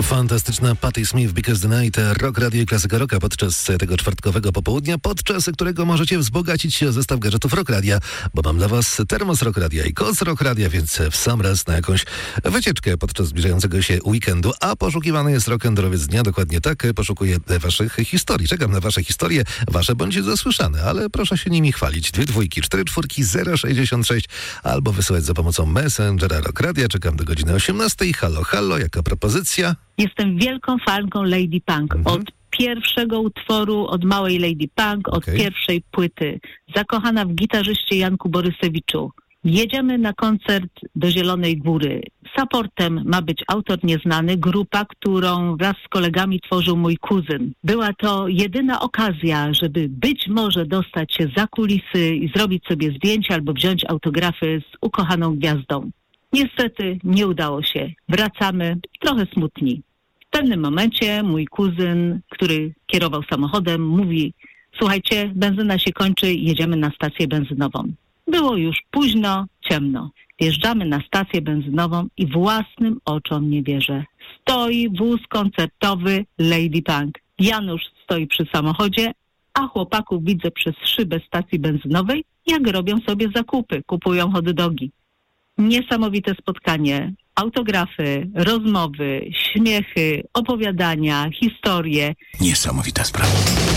Fantastyczna Patti Smith, Because the Night, Rock Radio i Klasyka Rocka podczas tego czwartkowego popołudnia, podczas którego możecie wzbogacić się o zestaw gadżetów Rock Radia, bo mam dla was termos Rock Radia i koc Rock Radia, więc w sam raz na jakąś wycieczkę podczas zbliżającego się weekendu, a poszukiwany jest rock'n'rollowiec dnia, dokładnie tak, poszukuję waszych historii. Czekam na wasze historie, wasze bądź zasłyszane, ale proszę się nimi chwalić. 2 dwójki, 4 czwórki, 066 albo wysyłać za pomocą Messengera Rock Radia. Czekam do godziny 18. Halo, halo, jaka propozycja? Jestem wielką fanką Lady Punk. Od pierwszego utworu, od małej Lady Punk, od pierwszej płyty. Zakochana w gitarzyście Janku Borysewiczu. Jedziemy na koncert do Zielonej Góry. Supportem ma być autor nieznany, grupa, którą wraz z kolegami tworzył mój kuzyn. Była to jedyna okazja, żeby być może dostać się za kulisy i zrobić sobie zdjęcie albo wziąć autografy z ukochaną gwiazdą. Niestety nie udało się. Wracamy trochę smutni. W pewnym momencie mój kuzyn, który kierował samochodem, mówi: słuchajcie, benzyna się kończy, jedziemy na stację benzynową. Było już późno, ciemno. Wjeżdżamy na stację benzynową i własnym oczom nie wierzę. Stoi wóz koncertowy Lady Punk. Janusz stoi przy samochodzie, a chłopaków widzę przez szybę stacji benzynowej, jak robią sobie zakupy, kupują hot dogi. Niesamowite spotkanie. Autografy, rozmowy, śmiechy, opowiadania, historie. Niesamowita sprawa.